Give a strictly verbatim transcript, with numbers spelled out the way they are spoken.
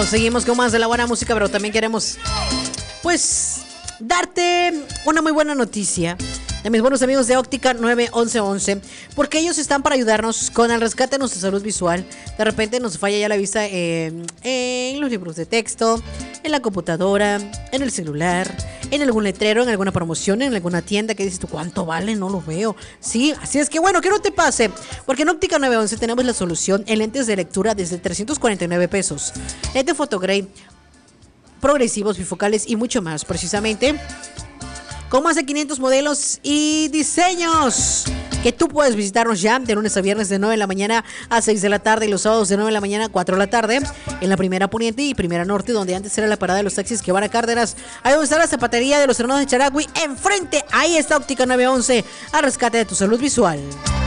Bueno, seguimos con más de la buena música, pero también queremos, pues, darte una muy buena noticia de mis buenos amigos de Óptica nueve once once, porque ellos están para ayudarnos con el rescate de nuestra salud visual. De repente nos falla ya la vista eh, en los libros de texto, en la computadora, en el celular, en algún letrero, en alguna promoción, en alguna tienda que dices tú, ¿cuánto vale? No lo veo. Sí, así es que bueno, que no te pase, porque en Óptica nueve once tenemos la solución en lentes de lectura desde trescientos cuarenta y nueve pesos. Lente Photogray, progresivos, bifocales y mucho más, precisamente con más de quinientos modelos y diseños, que tú puedes visitarnos ya de lunes a viernes de nueve de la mañana a seis de la tarde y los sábados de nueve de la mañana a cuatro de la tarde en la Primera Poniente y Primera Norte, donde antes era la parada de los taxis que van a Cárdenas. Ahí donde está la zapatería de los hermanos de Charagüi, enfrente, ahí está Óptica nueve once, al rescate de tu salud visual.